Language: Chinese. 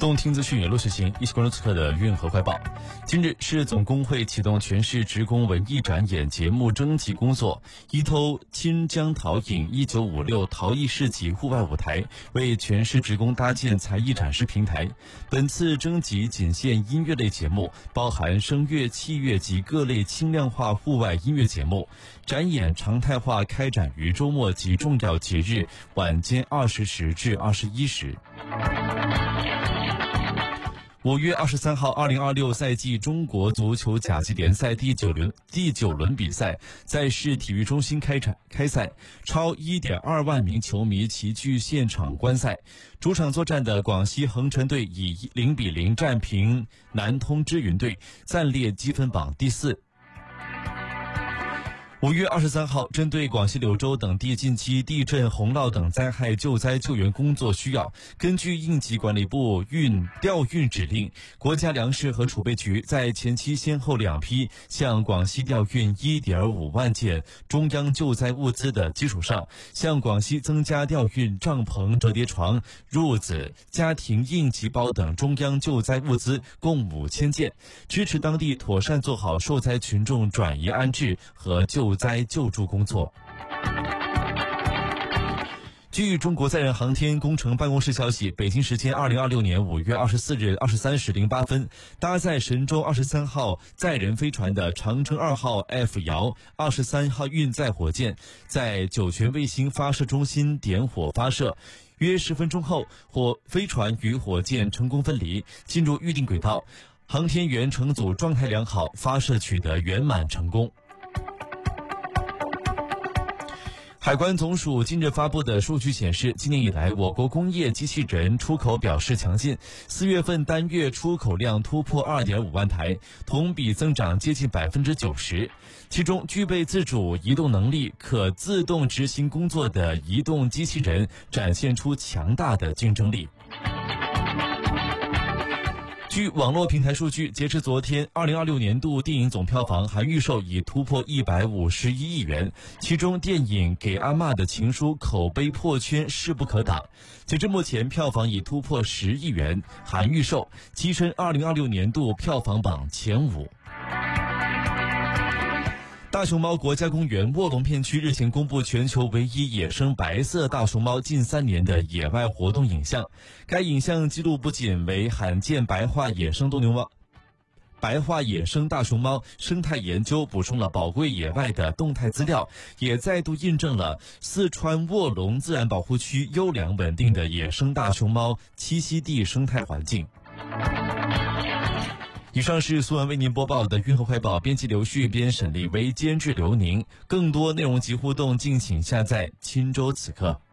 动听资讯，陆续行，一起关注此刻的运河快报。今日，市总工会启动全市职工文艺展演节目征集工作，依托清江陶影1956陶艺市集户外舞台，为全市职工搭建才艺展示平台。本次征集仅限音乐类节目，包含声乐、器乐及各类轻量化户外音乐节目。展演常态化开展于周末及重要节日晚间20时至21时。5月23号，2026赛季中国足球甲级联赛第九轮比赛在市体育中心开赛，超1.2万名球迷齐聚现场观赛。主场作战的广西恒辰队以0-0战平南通支云队，暂列积分榜第4。5月23号，针对广西柳州等地近期地震、洪涝等灾害救灾救援工作需要，根据应急管理部调运指令，国家粮食和储备局在前期先后2批向广西调运1.5万件中央救灾物资的基础上，向广西增加调运帐篷、折叠床、褥子、家庭应急包等中央救灾物资共5000件，支持当地妥善做好受灾群众转移安置和救灾救助工作。据中国载人航天工程办公室消息，北京时间2026年5月24日23时08分，搭载神舟23号载人飞船的长征2号 F 遥23号运载火箭在酒泉卫星发射中心点火发射，约10分钟后，飞船与火箭成功分离，进入预定轨道，航天员乘组状态良好，发射取得圆满成功。海关总署近日发布的数据显示，今年以来，我国工业机器人出口表示强劲，4月份单月出口量突破2.5万台，同比增长接近90%。其中，具备自主移动能力、可自动执行工作的移动机器人展现出强大的竞争力。据网络平台数据，截至昨天，2026年度电影总票房含预售已突破151亿元，其中电影《给阿嬷的情书》口碑破圈，势不可挡。截至目前，票房已突破10亿元，含预售，跻身2026年度票房榜前5。大熊猫国家公园卧龙片区日前公布全球唯一野生白色大熊猫近3年的野外活动影像。该影像记录不仅为罕见白化野生大熊猫生态研究补充了宝贵野外的动态资料，也再度印证了四川卧龙自然保护区优良稳定的野生大熊猫栖息地生态环境。以上是苏文为您播报的运河快报，编辑刘旭，编审李威，监制刘宁。更多内容及互动，敬请下载钦州此刻。